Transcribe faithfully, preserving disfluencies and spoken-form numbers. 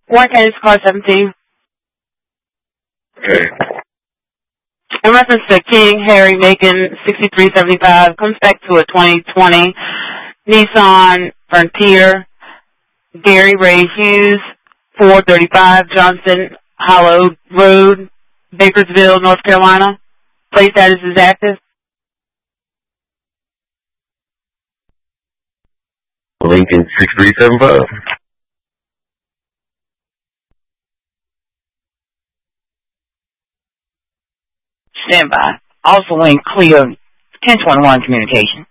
Warren County Car seventeen. Okay. In reference to King Harry Macon, sixty-three seventy-five, comes back to a twenty twenty Nissan Frontier. Gary Ray Hughes, four thirty-five Johnson Hollow Road, Bakersville, North Carolina. Plate status is active. Lincoln six three seven five. Stand by. Also in Cleo ten twenty-one communication.